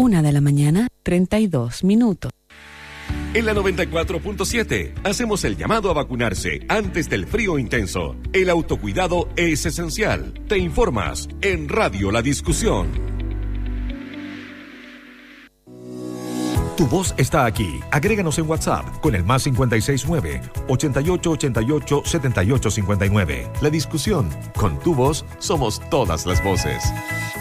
1:32 a.m. En la 94.7 hacemos el llamado a vacunarse antes del frío intenso. El autocuidado es esencial. Te informas en Radio La Discusión. Tu voz está aquí. Agréganos en WhatsApp con el más 569-8888-7859. La Discusión. Con tu voz somos todas las voces.